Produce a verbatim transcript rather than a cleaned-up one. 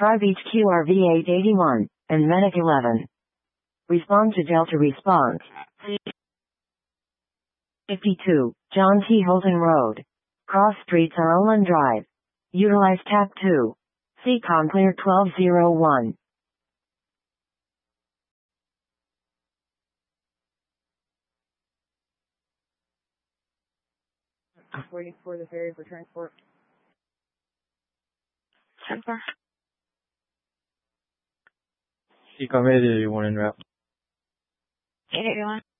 Try Beach Q R V eight eighty-one, and Medic eleven. Respond to Delta response. fifty-two, John T. Holton Road. Cross streets are Olin Drive. Utilize T A C two. C COM clear twelve oh one. Waiting for the ferry for transport. ten four. C COM eight eighty-one en route. eight eighty-one.